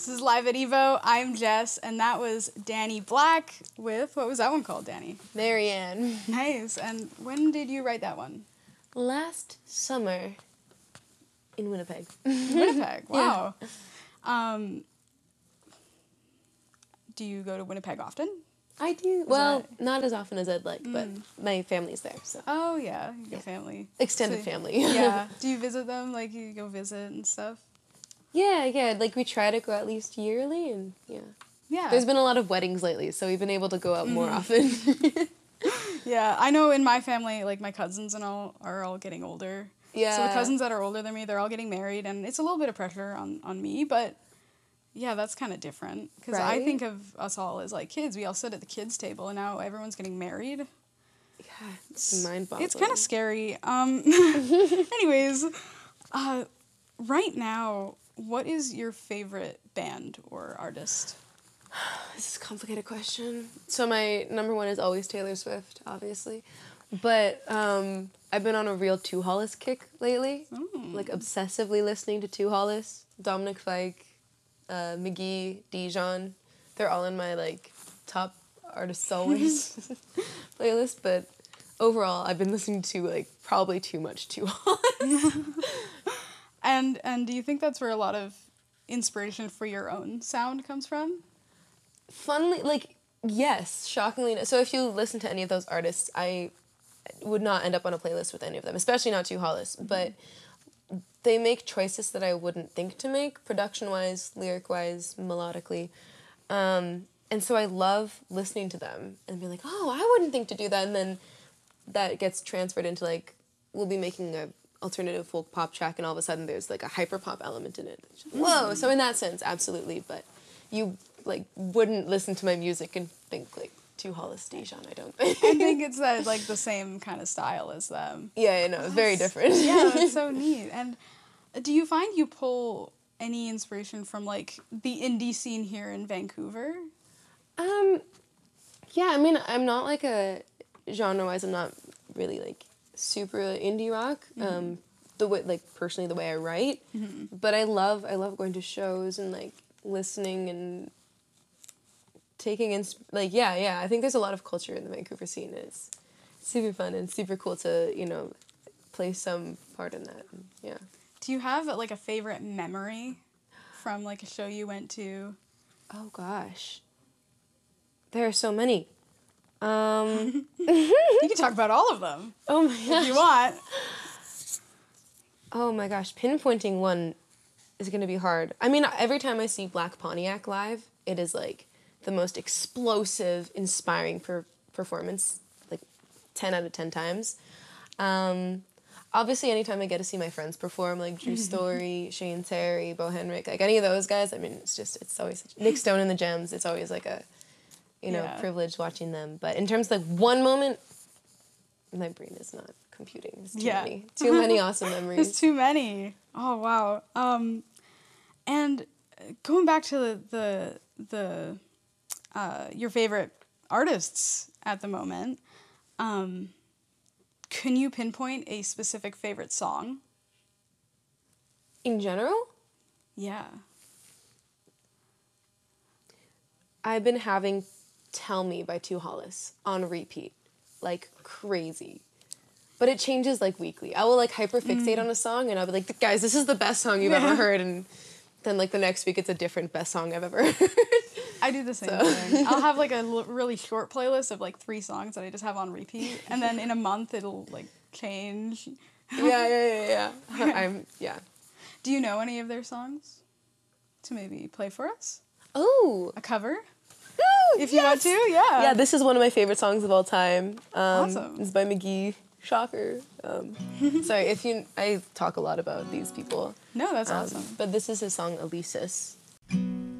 This is Live at Evo. I'm Jess, and that was Danny Black with, what was that one called, Danny? Marianne. Nice. And when did you write that one? Last summer in Winnipeg. Winnipeg, wow. Yeah. Do you go to Winnipeg often? I do. Not as often as I'd like, but my family's there, so. Oh, yeah, your family. Extended family. Yeah. Do you visit them? Like, you go visit and stuff? Yeah, like we try to go at least yearly, and Yeah. There's been a lot of weddings lately, so we've been able to go out more often. Yeah, I know in my family, like my cousins and all are all getting older. Yeah. So the cousins that are older than me, they're all getting married, and it's a little bit of pressure on me, but yeah, that's kind of different. Because I Right? think of us all as like kids. We all sit at the kids' table, and now everyone's getting married. Yeah, it's mind-boggling. It's kind of scary. Anyways, right now, what is your favorite band or artist? This is a complicated question. So my number one is always Taylor Swift, obviously. But I've been on a real Two Hollis kick lately. Like obsessively listening to Two Hollis, Dominic Fike, McGee, Dijon. They're all in my like top artists always playlist. But overall, I've been listening to like probably too much Two Hollis. And do you think that's where a lot of inspiration for your own sound comes from? Funnily, like, yes, shockingly. So if you listen to any of those artists, I would not end up on a playlist with any of them, especially not Two Hollis. But they make choices that I wouldn't think to make, production-wise, lyric-wise, melodically. And so I love listening to them and being like, oh, I wouldn't think to do that. And then that gets transferred into, like, we'll be making a alternative folk pop track, and all of a sudden there's, like, a hyper-pop element in it. Whoa! So in that sense, absolutely. But you like wouldn't listen to my music and think like Two Hollis, Dijon, I don't think. I think it's that like the same kind of style as them. Yeah, I know, it's very different. Yeah, that's so neat. And do you find you pull any inspiration from like the indie scene here in Vancouver? Yeah, I mean, I'm not like genre-wise, I'm not really like super indie rock. The way, like personally, the way I write, but I love going to shows and like listening and taking in, like, I think there's a lot of culture in the Vancouver scene. It's super fun and super cool to, play some part in that. Yeah. Do you have like a favorite memory from like a show you went to? Oh gosh. There are so many. You can talk about all of them. Oh my gosh. If you want. Oh my gosh. Pinpointing one is going to be hard. I mean, every time I see Black Pontiac live, it is like the most explosive, inspiring performance, like 10 out of 10 times. Obviously, anytime I get to see my friends perform, like Drew Story, Shane Terry, Bo Henrik, like any of those guys, I mean, it's always, Nick Stone and the Gems, it's always like a, privilege watching them. But in terms of like one moment, my brain is not computing. There's too many awesome memories. There's too many. Oh, wow. And going back to the your favorite artists at the moment, can you pinpoint a specific favorite song? In general? Yeah. I've been having Tell Me by Two Hollis on repeat, like crazy. But it changes like weekly. I will like hyperfixate on a song and I'll be like, guys, this is the best song you've ever heard. And then like the next week it's a different best song I've ever heard. I do the same thing. I'll have like a really short playlist of like 3 songs that I just have on repeat. And then in a month it'll like change. Yeah. Do you know any of their songs to maybe play for us? Oh. A cover? Ooh, If you want to, yeah. Yeah, this is one of my favorite songs of all time. Awesome. It's by McGee. Shocker. Sorry, I talk a lot about these people. No, that's awesome. But this is his song, Elysis.